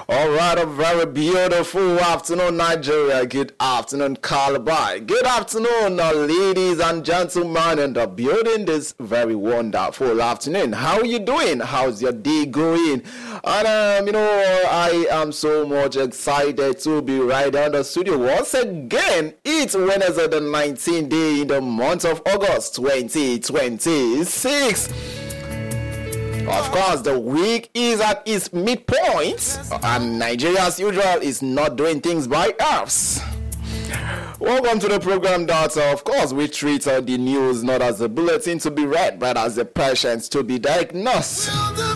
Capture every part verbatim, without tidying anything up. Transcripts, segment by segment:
All right, a very beautiful afternoon, Nigeria. Good afternoon, Calabar. Good afternoon, uh, ladies and gentlemen in the building this very wonderful afternoon. How are you doing? How's your day going? And, um, you know, I am so much excited to be right down the studio once again. It's Wednesday, the nineteenth day in the month of August, twenty twenty-six. Of course, the week is at its midpoint, and Nigeria, as usual, is not doing things by halves. Welcome to the program that, uh, of course, we treat uh, the news not as a bulletin to be read, but as a patient to be diagnosed.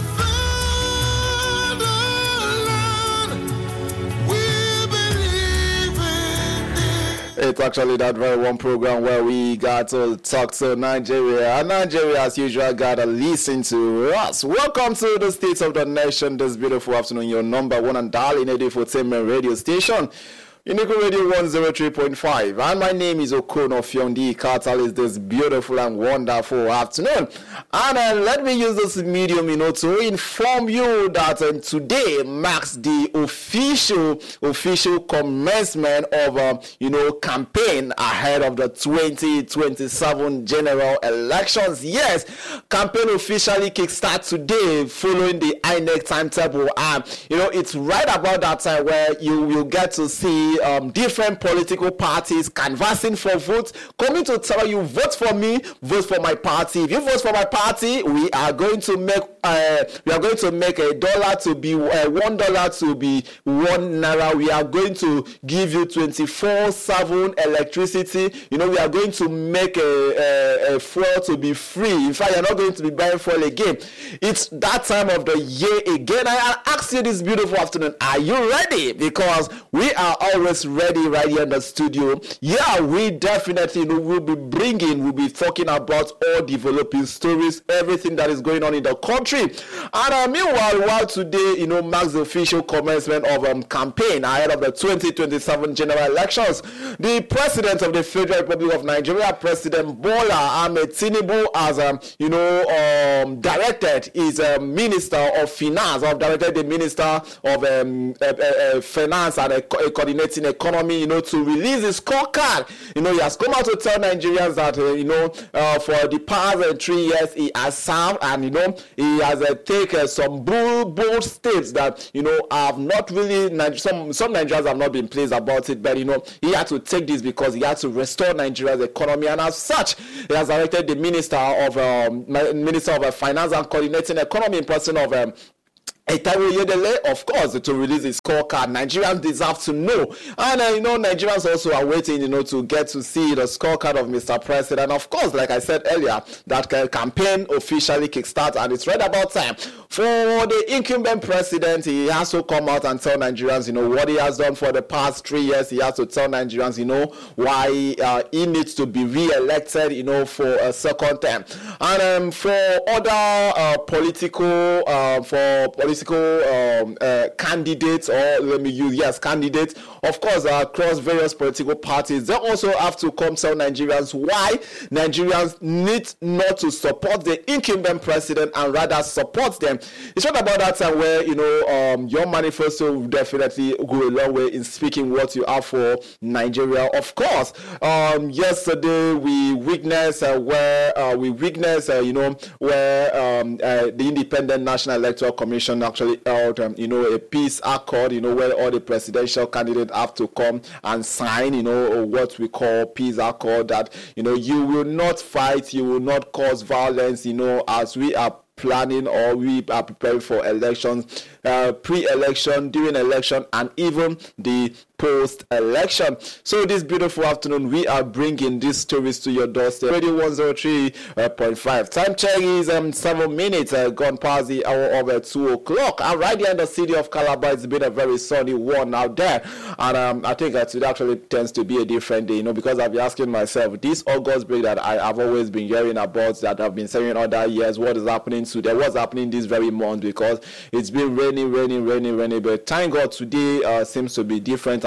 It's actually that very one program where we got to talk to Nigeria, and Nigeria, as usual, got to listen to us. Welcome to the State of the Nation this beautiful afternoon, your number one and darling infotainment radio station, Unico Radio one oh three point five, and my name is Okono Fiondi Catalyst this beautiful and wonderful afternoon. And uh, let me use this medium, you know, to inform you that uh, today marks the official official commencement of, uh, you know, campaign ahead of the twenty twenty-seven general elections. Yes, campaign officially kickstart today following the I N E C timetable. And, you know, it's right about that time where you will get to see Um, different political parties canvassing for votes, coming to tell you, vote for me, vote for my party. If you vote for my party, we are going to make uh, we are going to make a dollar to be uh, one dollar to be one naira. We are going to give you twenty-four seven electricity. You know, we are going to make a, a, a fuel to be free. In fact, you're not going to be buying fuel again. It's that time of the year again. I ask you this beautiful afternoon, are you ready? Because we are always ready right here in the studio. Yeah, we definitely, you know, will be bringing, we'll be talking about all developing stories, everything that is going on in the country. And uh, meanwhile, while today, you know, marks the official commencement of um, campaign ahead of the twenty twenty-seven general elections, the President of the Federal Republic of Nigeria, President Bola Ahmed Tinubu, has, um, you know, um, directed his uh, Minister of Finance, or directed the Minister of um, uh, uh, Finance and uh, coordinating economy, you know, to release his scorecard. You know, he has come out to tell Nigerians that, uh, you know, uh, for the past uh, three years he has served, and, you know, he has uh, taken uh, some bold, bold steps that, you know, have not really, some, some Nigerians have not been pleased about it, but, you know, he had to take this because he had to restore Nigeria's economy, and as such, he has directed the Minister of, um, Minister of uh, Finance and coordinating economy in person of um, Etaiwo Oyedele, of course, to release his scorecard. Nigerians deserve to know. And, uh, you know, Nigerians also are waiting, you know, to get to see the scorecard of Mister President. Of course, like I said earlier, that uh, campaign officially kickstarts, and it's right about time for the incumbent president. He has to come out and tell Nigerians, you know, what he has done for the past three years. He has to tell Nigerians, you know, why uh, he needs to be re-elected, you know, for a second term. And um, for other uh, political, uh, for political um, uh, candidates, or let me use, yes, candidates, of course, uh, across various political parties, they also have to come tell Nigerians why Nigerians need not to support the incumbent president and rather support them. It's not about that time where, you know, um, your manifesto will definitely go a long way in speaking what you have for Nigeria. Of course, um, yesterday we witnessed uh, where uh, we witnessed, uh, you know, where um, uh, the Independent National Electoral Commission actually held, um, you know, a peace accord, you know, where all the presidential candidates have to come and sign, you know, what we call peace accord, that, you know, you will not fight, you will not cause violence, you know, as we are planning, or we are preparing for elections, uh, pre-election, during election, and even the post-election. So this beautiful afternoon, we are bringing these stories to your doorstep. Radio one oh three point five. Time check is um, seven minutes uh, gone past the hour of uh, two o'clock. And right here in the city of Calabar, it's been a very sunny one out there. And um, I think that today actually tends to be a different day, you know, because I've been asking myself, this August break that I have always been hearing about, that I've been saying other years, what is happening today, what's happening this very month, because it's been raining, raining, raining, raining. But thank God today uh, seems to be different, and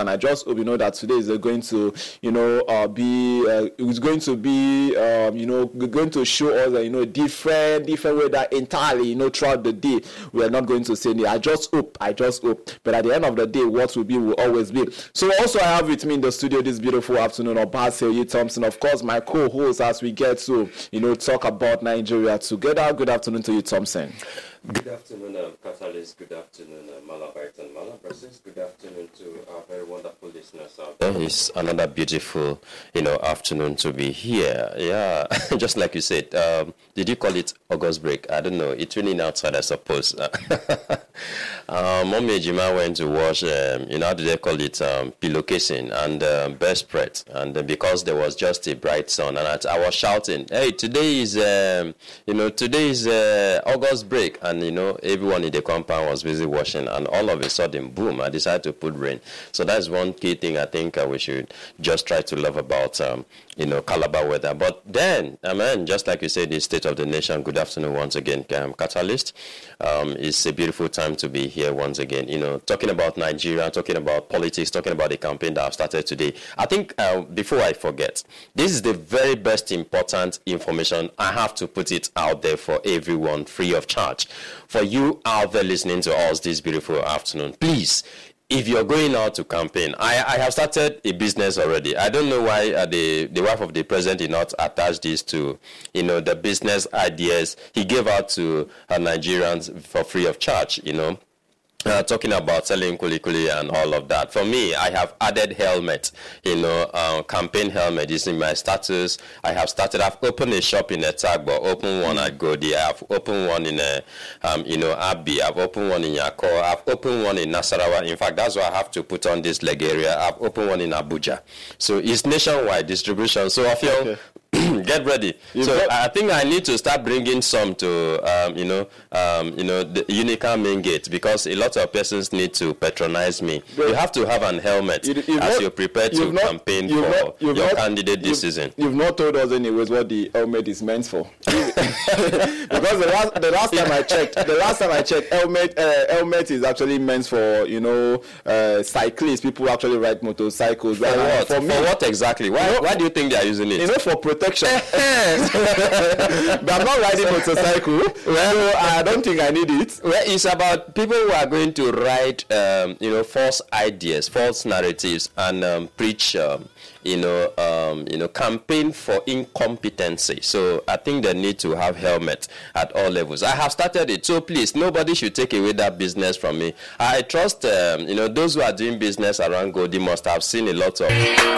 and I just hope, you know, that today is going to, you know, uh, be, uh, it's going to be, um, you know, going to show us, uh, you know, different, different way that entirely, you know, throughout the day, we are not going to say, I just hope, I just hope. But at the end of the day, what will be will always be. So also I have with me in the studio this beautiful afternoon, Obasoye Thompson, of course, my co-host, as we get to, you know, talk about Nigeria together. Good afternoon to you, Thompson. Good afternoon, um, Catalyst. Good afternoon, uh, Malabite and Malabrasis. Good afternoon to our very wonderful listeners out there. It's another beautiful, you know, afternoon to be here. Yeah, just like you said, um, did you call it August break? I don't know. It's raining outside, I suppose. um, Mommy Ejima went to wash, um, you know, how do they call it, um, pillowcasing and um, bed spread. And uh, because there was just a bright sun, and I, I was shouting, hey, today is, um, you know, today is uh, August break. And And, you know, everyone in the compound was busy washing, and all of a sudden, boom, I decided to put rain. So that's one key thing I think uh, we should just try to love about, um, you know, Calabar weather. But then, I mean, just like you said, the state of the nation, good afternoon once again, um, Catalyst. Um, it's a beautiful time to be here once again, you know, talking about Nigeria, talking about politics, talking about the campaign that I've started today. I think uh, before I forget, this is the very best important information. I have to put it out there for everyone free of charge. For you out there listening to us this beautiful afternoon, please, if you're going out to campaign, I, I have started a business already. I don't know why uh, the, the wife of the president did not attach this to, you know, the business ideas he gave out to uh, Nigerians for free of charge, you know. Uh, talking about selling kulikuli and all of that. For me, I have added helmet, you know, uh, campaign helmet is in my status. I have started, I've opened a shop in Etagbo, opened one at Godi, I've opened one in, a, um, you know, Abi, I've opened one in Yako, I've opened one in Nasarawa. In fact, that's why I have to put on this leg area. I've opened one in Abuja. So it's nationwide distribution. So I feel... Okay. Get ready. You've so got, I think I need to start bringing some to, um, you know, um, you know, the Unica main gate, because a lot of persons need to patronize me. You have to have an helmet you, as not, you're prepared to not, campaign for not, your not, candidate this season. You've not told us anyways what the helmet is meant for. Because the last, the last time I checked, the last time I checked, helmet, uh, helmet is actually meant for, you know, uh, cyclists. People actually ride motorcycles. For uh, what? For, me, for what exactly? Why? You know, why do you think they are using it? You know, for protection. But I'm not riding motorcycle, well, so I don't think I need it. Well, it's about people who are going to write, um, you know, false ideas, false narratives, and um, preach, um, you know, um, you know, campaign for incompetency. So I think they need to have helmets at all levels. I have started it, so please, nobody should take away that business from me. I trust, um, you know, those who are doing business around Godi must have seen a lot of